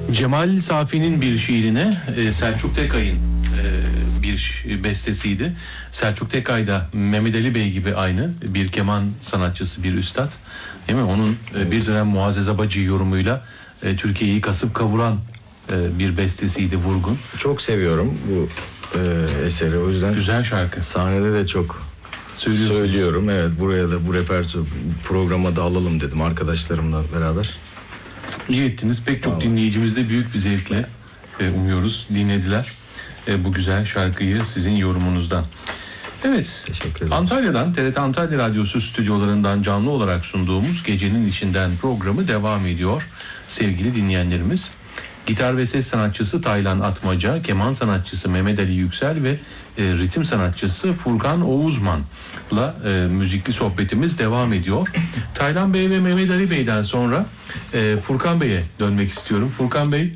Cemal Safi'nin bir şiirine Selçuk Tekay'ın bir bestesiydi. Selçuk Tekay da Mehmet Ali Bey gibi aynı bir keman sanatçısı, bir üstad. Değil mi? Onun bir dönem Muazzez Abacı yorumuyla Türkiye'yi kasıp kavuran bir bestesiydi Vurgun. Çok seviyorum bu eseri, o yüzden. Güzel şarkı. Sahnede de çok söylüyorum. Evet, buraya da bu repertuar programa da alalım dedim arkadaşlarımla beraber. İyi ettiniz. Pek çok dinleyicimiz de büyük bir zevkle umuyoruz dinlediler bu güzel şarkıyı sizin yorumunuzdan. Evet, teşekkür ederim. Antalya'dan, TRT Antalya Radyosu stüdyolarından canlı olarak sunduğumuz Gecenin İçinden programı devam ediyor sevgili dinleyenlerimiz. Gitar ve ses sanatçısı Taylan Atmaca, keman sanatçısı Mehmet Ali Yüksel ve ritim sanatçısı Furkan Oğuzman'la müzikli sohbetimiz devam ediyor. Taylan Bey ve Mehmet Ali Bey'den sonra Furkan Bey'e dönmek istiyorum. Furkan Bey,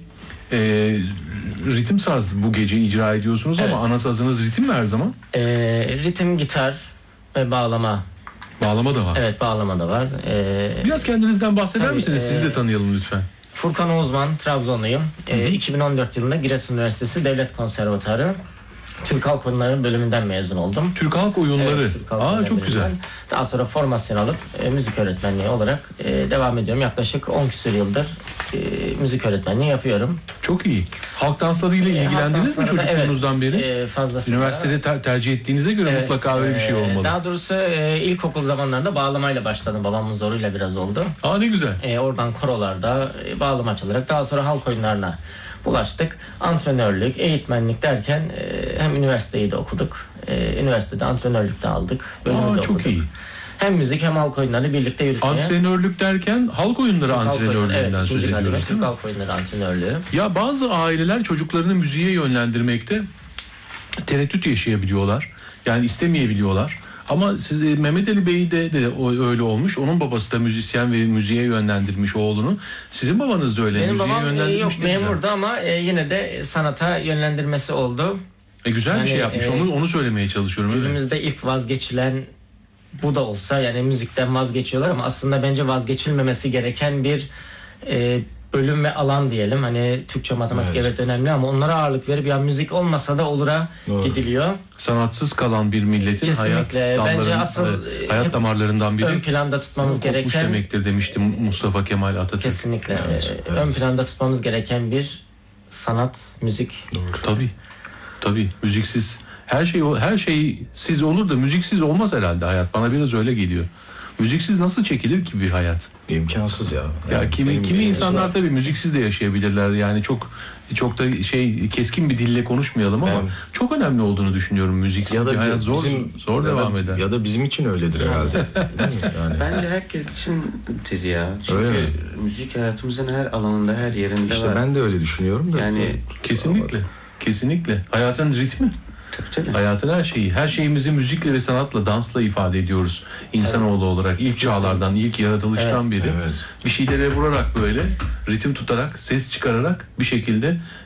ritim saz bu gece icra ediyorsunuz, evet, ama ana sazınız ritim mi her zaman? Ritim, gitar ve bağlama. Bağlama da var. Evet, bağlama da var. Biraz kendinizden bahseder misiniz? Sizi de tanıyalım lütfen. Furkan Oğuzman, Trabzonluyum. 2014 yılında Giresun Üniversitesi Devlet Konservatuarı Türk Halk Oyunları bölümünden mezun oldum. Türk Halk Oyunları. Evet, Türk Halk Oyunları çok güzel. Daha sonra formasyon alıp müzik öğretmenliği olarak devam ediyorum. Yaklaşık 10 küsur yıldır müzik öğretmenliği yapıyorum. Çok iyi. Halk dansları ile ilgilendiniz mi çocukluğunuzdan beri? Fazlasıyla. Üniversitede tercih ettiğinize göre mutlaka öyle bir şey olmalı. Daha doğrusu ilkokul zamanlarında bağlamayla başladım. Babamın zoruyla biraz oldu. Ne güzel. Oradan korolarda bağlama çalarak daha sonra halk oyunlarına bulaştık. Antrenörlük, eğitmenlik derken hem üniversiteyi de okuduk. Üniversitede antrenörlük de aldık. Bölümü de okuduk. Çok iyi. Hem müzik hem halk oyunlarını birlikte yürütmeye. Antrenörlük derken halk oyunları antrenörlüğünden söz ediyoruz, değil mi? Türk halk oyunları antrenörlüğü. Ya bazı aileler çocuklarını müziğe yönlendirmekte tereddüt yaşayabiliyorlar. Yani istemeyebiliyorlar. Ama siz, Mehmet Ali Bey de öyle olmuş. Onun babası da müzisyen ve müziğe yönlendirmiş oğlunu. Sizin babanız da öyle. Benim müziğe babam yönlendirmiş. memurdu ama yine de sanata yönlendirmesi oldu. Güzel bir şey yapmış. Onu söylemeye çalışıyorum. Günümüzde ilk vazgeçilen bu da olsa, yani müzikten vazgeçiyorlar ama aslında bence vazgeçilmemesi gereken bir bölüm ve alan diyelim. Hani Türkçe, matematik evet önemli ama onlara ağırlık verip ya müzik olmasa da olura gidiliyor. Sanatsız kalan bir milletin hayat damarlarından biri. Ön planda tutmamız gereken demektir demiştim Mustafa Kemal Atatürk. Kesinlikle. Ön planda tutmamız gereken bir sanat, müzik. Doğru. Tabii. Müziksiz her şey siz olur da müziksiz olmaz herhalde hayat. Bana biraz öyle geliyor. Müziksiz nasıl çekilir ki bir hayat? İmkansız ya. Ya kimi insanlar tabii müziksiz de yaşayabilirler. Yani çok da keskin bir dille konuşmayalım ama çok önemli olduğunu düşünüyorum. Müziksiz ya da bir hayat zor devam eder. Ya da bizim için öyledir herhalde. Değil mi? Yani. Bence herkes içindir ya. Çünkü müzik hayatımızın her alanında, her yerinde var. İşte ben de öyle düşünüyorum da. Yani kesinlikle. Hayatın ritmi. Tabii. Hayatın her şeyimizi müzikle ve sanatla, dansla ifade ediyoruz insanoğlu olarak. İlk çağlardan, ilk yaratılıştan beri bir şeylere vurarak, böyle ritim tutarak, ses çıkararak bir şekilde